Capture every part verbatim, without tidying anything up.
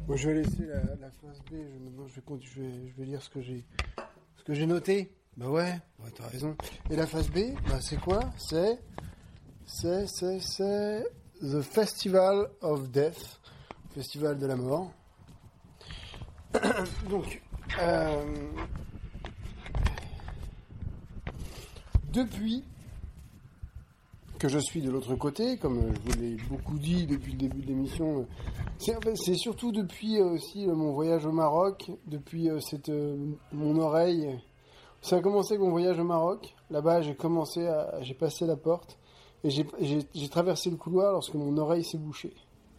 Bon, je vais laisser la, la phase B. Je, maintenant, je vais, je vais, je vais lire ce que j'ai, ce que j'ai noté. Bah ouais, ouais, t'as raison. Et la phase B, bah c'est quoi? C'est, c'est, c'est, c'est The Festival of Death, Festival de la mort. Donc, euh, depuis que je suis de l'autre côté, comme je vous l'ai beaucoup dit depuis le début de l'émission, c'est, c'est surtout depuis aussi mon voyage au Maroc, depuis cette, mon oreille. Ça a commencé avec mon voyage au Maroc. Là-bas, j'ai commencé à, j'ai passé la porte et j'ai, j'ai, j'ai traversé le couloir lorsque mon oreille s'est bouchée.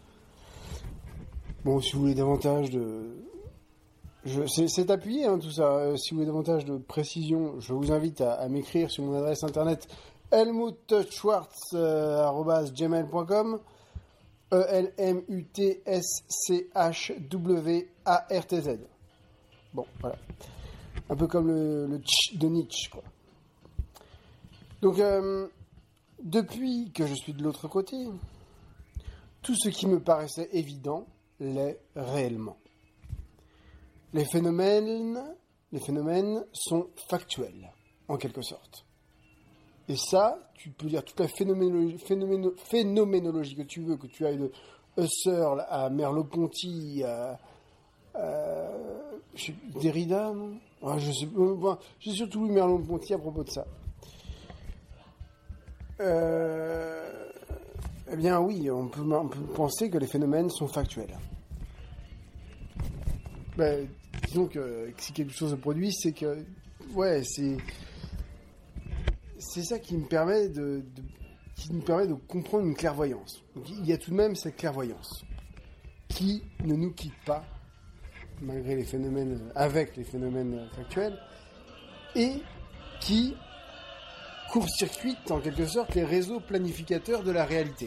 Bon, si vous voulez davantage de, je, c'est, c'est appuyé hein, tout ça. Euh, si vous voulez davantage de précision, je vous invite à, à m'écrire sur mon adresse internet helmutschwartz arobase gmail point com. E L M U T S C H W A R T Z. Bon, voilà. Un peu comme le, le tch de Nietzsche, quoi. Donc, euh, depuis que je suis de l'autre côté, tout ce qui me paraissait évident l'est réellement. Les phénomènes, les phénomènes sont factuels, en quelque sorte. Et ça, tu peux dire toute la phénoménologie, phénoméno, phénoménologie que tu veux, que tu ailles de Husserl à Merleau-Ponty, à, à je sais, Derrida, non ouais, je sais, bon, j'ai surtout lu Merleau-Ponty à propos de ça. Euh, eh bien oui, on peut, on peut penser que les phénomènes sont factuels. Ben, disons que si quelque chose se produit, c'est que, ouais, c'est... C'est ça qui me permet de, de, qui me permet de comprendre une clairvoyance. Donc, il y a tout de même cette clairvoyance qui ne nous quitte pas, malgré les phénomènes, avec les phénomènes factuels, et qui court-circuite en quelque sorte les réseaux planificateurs de la réalité.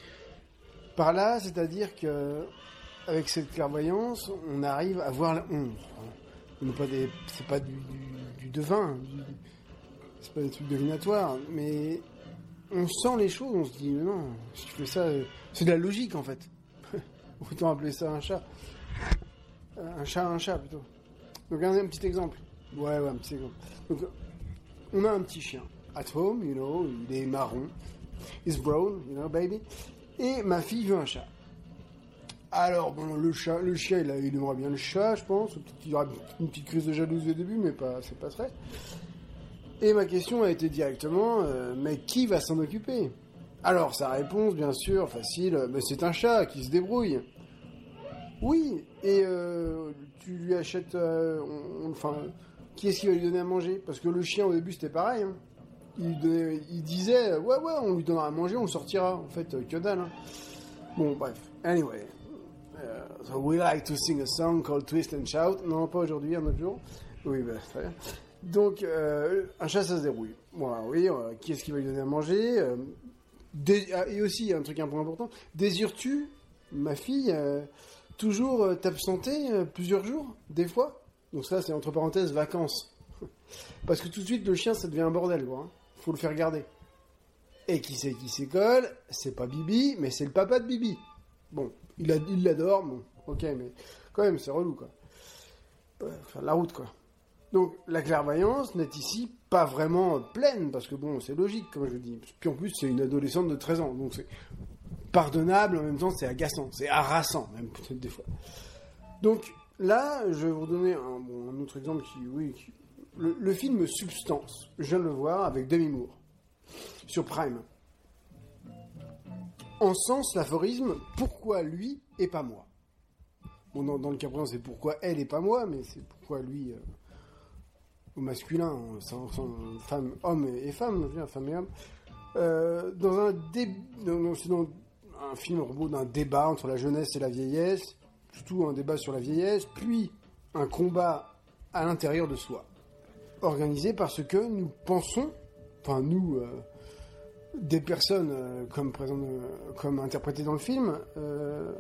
Par là, c'est-à-dire que avec cette clairvoyance, on arrive à voir la ombre. On pas des, c'est pas du, du, du devin. Du, c'est pas des trucs divinatoires, mais on sent les choses, on se dit, mais non, si tu fais ça, c'est de la logique en fait. Autant appeler ça un chat. Un chat, un chat plutôt. Donc un, un petit exemple. Ouais, ouais, un petit exemple. Donc, on a un petit chien. At home, you know, il est marron. He's brown, you know, baby. Et ma fille veut un chat. Alors, bon, le chat, le chien, il, a, il aimerait bien le chat, je pense. Peut-être qu'il y aura une petite crise de jalousie au début, mais pas, c'est pas très. Et ma question a été directement, euh, mais qui va s'en occuper? Alors, sa réponse, bien sûr, facile, euh, mais c'est un chat qui se débrouille. Oui, et euh, tu lui achètes... Euh, on, on, enfin, qui est-ce qui va lui donner à manger? Parce que le chien, au début, c'était pareil. Hein. Il, donnait, il disait, ouais, ouais, on lui donnera à manger, on le sortira. En fait, euh, que dalle. Hein. Bon, bref. Anyway. Uh, so we like to sing a song called Twist and Shout. Non, pas aujourd'hui, un autre jour. Oui, ben, très bien. Donc, euh, un chat, ça se débrouille. Voilà, oui, euh, qui est-ce qui va lui donner à manger euh, dé- ah, Et aussi, un truc un peu important, désires-tu, ma fille, euh, toujours euh, t'absenter euh, plusieurs jours, des fois? Donc ça, c'est entre parenthèses, vacances. Parce que tout de suite, le chien, ça devient un bordel, quoi. Hein. Faut le faire garder. Et qui c'est qui s'école? C'est pas Bibi, mais c'est le papa de Bibi. Bon, il, a, il l'adore, bon, ok, mais quand même, c'est relou, quoi. Faire la route, quoi. Donc, la clairvoyance n'est ici pas vraiment pleine, parce que bon, c'est logique, comme je dis. Puis en plus, c'est une adolescente de treize ans, donc c'est pardonnable, en même temps, c'est agaçant, c'est harassant, même peut-être des fois. Donc, là, je vais vous donner un, bon, un autre exemple qui, oui, qui, le, le film Substance, je viens de le voir avec Demi Moore, sur Prime. En sens, l'aphorisme, pourquoi lui et pas moi? Bon, dans, dans le cas présent, c'est pourquoi elle et pas moi, mais c'est pourquoi lui... Euh, au masculin, sans, sans femme, homme et femme, femme et homme, euh, dans un dé, dans, c'est dans un film robot d'un débat entre la jeunesse et la vieillesse, surtout un débat sur la vieillesse, puis un combat à l'intérieur de soi, organisé parce que nous pensons, enfin nous, euh, des personnes euh, comme, présent, euh, comme interprétées dans le film, euh,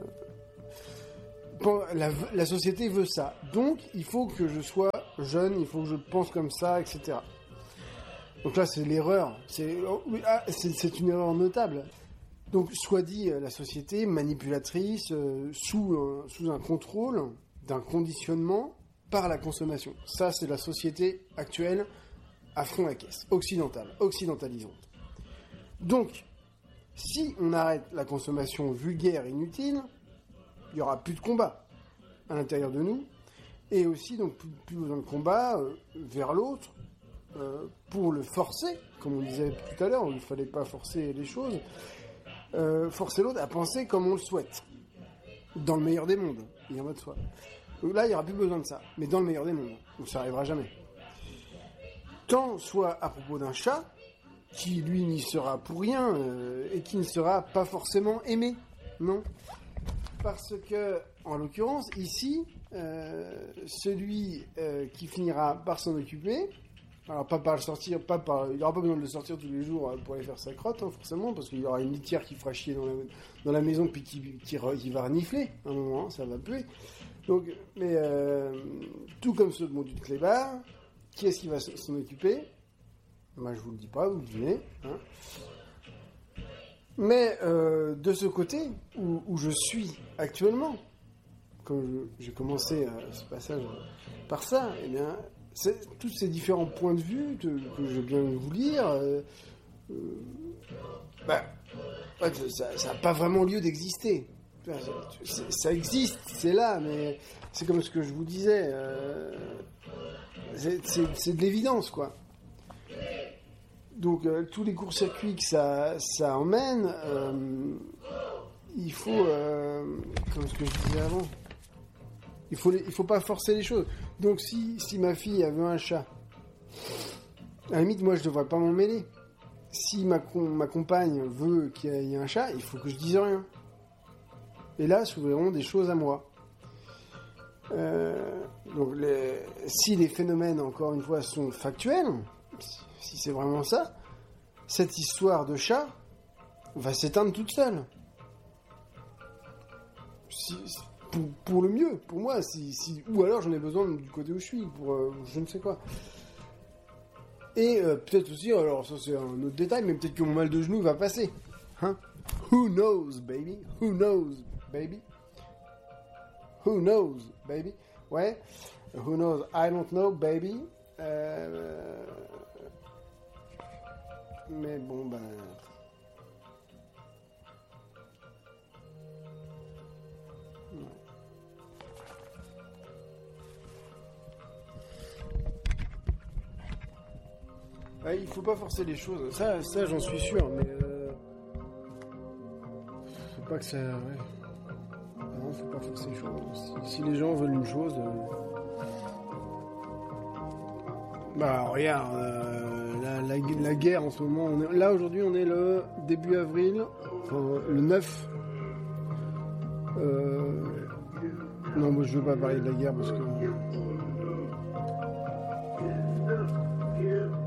La, la société veut ça. Donc, il faut que je sois jeune, il faut que je pense comme ça, et cetera. Donc là, c'est l'erreur. C'est, ah, c'est, c'est une erreur notable. Donc, soit dit, la société manipulatrice, euh, sous, euh, sous un contrôle d'un conditionnement par la consommation. Ça, c'est la société actuelle à fond la caisse, occidentale, occidentalisante. Donc, si on arrête la consommation vulgaire et inutile, il n'y aura plus de combat à l'intérieur de nous, et aussi donc plus, plus besoin de combat euh, vers l'autre euh, pour le forcer, comme on disait tout à l'heure, il ne fallait pas forcer les choses, euh, forcer l'autre à penser comme on le souhaite, dans le meilleur des mondes, il y en va de soi. Donc là, il n'y aura plus besoin de ça, mais dans le meilleur des mondes, donc ça n'arrivera jamais. Tant soit à propos d'un chat, qui lui n'y sera pour rien, euh, et qui ne sera pas forcément aimé, non. Parce que, en l'occurrence, ici, euh, celui euh, qui finira par s'en occuper, alors pas par le sortir, pas par, il n'y aura pas besoin de le sortir tous les jours pour aller faire sa crotte, hein, forcément, parce qu'il y aura une litière qui fera chier dans la, dans la maison, puis qui, qui, qui va renifler, à un moment, hein, ça va puer. Donc, mais euh, tout comme ce bon du clébard, qui est-ce qui va s'en occuper? Moi, je vous le dis pas, vous le devinez. Hein. Mais euh, de ce côté où, où je suis actuellement, comme je, j'ai commencé euh, ce passage par ça, eh bien, c'est, tous ces différents points de vue que, que je viens de vous lire, euh, euh, bah, ça n'a pas vraiment lieu d'exister. Ça, ça existe, c'est là, mais c'est comme ce que je vous disais. Euh, c'est, c'est, c'est de l'évidence, quoi. Donc, euh, tous les courts-circuits que ça, ça emmène, euh, il faut, euh, comme ce que je disais avant, il faut, les, il faut pas forcer les choses. Donc, si, si ma fille avait un chat, à la limite, moi, je devrais pas m'en mêler. Si ma, ma compagne veut qu'il y ait un chat, il faut que je dise rien. Et là, s'ouvriront des choses à moi. Euh, donc, les, si les phénomènes, encore une fois, sont factuels, si c'est vraiment ça, cette histoire de chat va s'éteindre toute seule. Si, pour, pour le mieux, pour moi, si, si, ou alors j'en ai besoin du côté où je suis, pour euh, je ne sais quoi. Et euh, peut-être aussi, alors ça c'est un autre détail, mais peut-être que mon mal de genou va passer. Hein? Who knows, baby? Who knows, baby? Who knows, baby? Ouais. Who knows? I don't know, baby. Euh... Mais bon, ben... Ouais. Ah, il faut pas forcer les choses. Ça, ça j'en suis sûr, mais... Euh... Faut pas que ça... Ouais. Non, faut pas forcer les choses. Si, si les gens veulent une chose... Euh... Bah, regarde... Euh... La, la, la guerre en ce moment, on est, là aujourd'hui on est le début avril, enfin le neuf. Euh, non, moi je veux pas parler de la guerre parce que